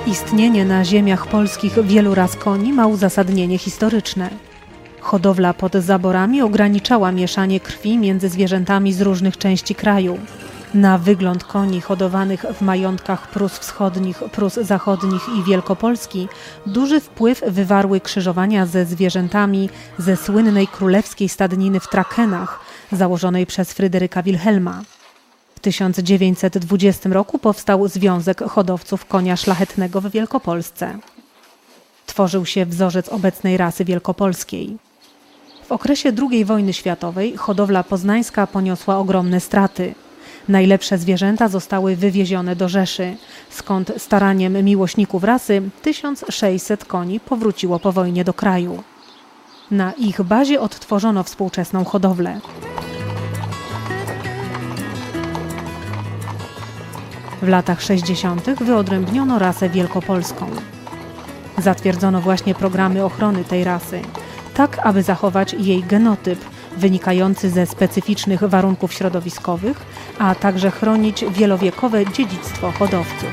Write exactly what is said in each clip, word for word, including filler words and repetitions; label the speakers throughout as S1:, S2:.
S1: Istnienie na ziemiach polskich wielu ras koni ma uzasadnienie historyczne. Hodowla pod zaborami ograniczała mieszanie krwi między zwierzętami z różnych części kraju. Na wygląd koni hodowanych w majątkach Prus Wschodnich, Prus Zachodnich i Wielkopolski duży wpływ wywarły krzyżowania ze zwierzętami ze słynnej królewskiej stadniny w Trakenach, założonej przez Fryderyka Wilhelma. W tysiąc dziewięćset dwudziestym roku powstał Związek Hodowców Konia Szlachetnego w Wielkopolsce. Tworzył się wzorzec obecnej rasy wielkopolskiej. W okresie drugiej wojny światowej hodowla poznańska poniosła ogromne straty. Najlepsze zwierzęta zostały wywiezione do Rzeszy, skąd staraniem miłośników rasy tysiąc sześćset koni powróciło po wojnie do kraju. Na ich bazie odtworzono współczesną hodowlę. W latach sześćdziesiątych wyodrębniono rasę wielkopolską. Zatwierdzono właśnie programy ochrony tej rasy, tak aby zachować jej genotyp wynikający ze specyficznych warunków środowiskowych, a także chronić wielowiekowe dziedzictwo hodowców.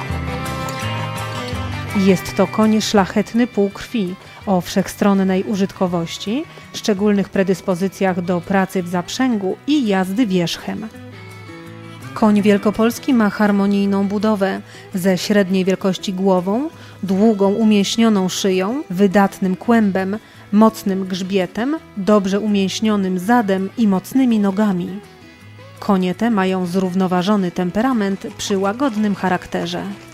S1: Jest to koń szlachetny półkrwi o wszechstronnej użytkowości, szczególnych predyspozycjach do pracy w zaprzęgu i jazdy wierzchem. Koń wielkopolski ma harmonijną budowę, ze średniej wielkości głową, długą umięśnioną szyją, wydatnym kłębem, mocnym grzbietem, dobrze umięśnionym zadem i mocnymi nogami. Konie te mają zrównoważony temperament przy łagodnym charakterze.